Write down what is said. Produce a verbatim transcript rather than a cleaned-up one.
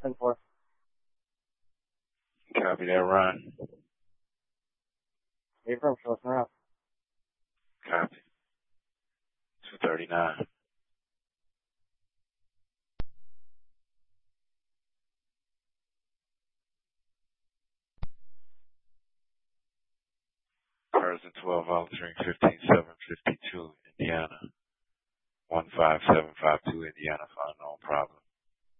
ten four. Copy that, Ron. April, show us around. Copy. two thirty-nine. Person twelve Altering fifteen seven fifty-two, Indiana. one five seven five two, Indiana, for unknown problem.